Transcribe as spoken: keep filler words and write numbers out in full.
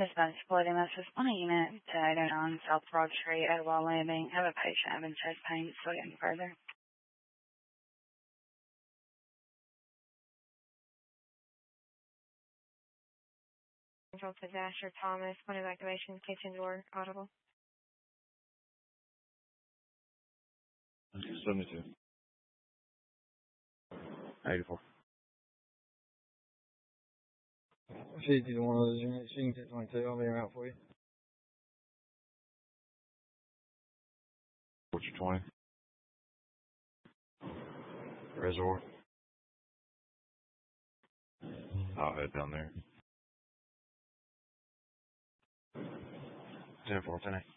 dispatch flooding message on a unit to eight oh nine South Broad Street, Etowah Landing. Have a patient having chest pain. Still getting further. Control to Dasher Thomas, one evacuation, kitchen door, audible. seventy-two. eighty-four. If she's either one of those units, she can take twenty-two. I'll be around for you. What's your twenty? Reservoir. I'll head down there. ten four, ten eight.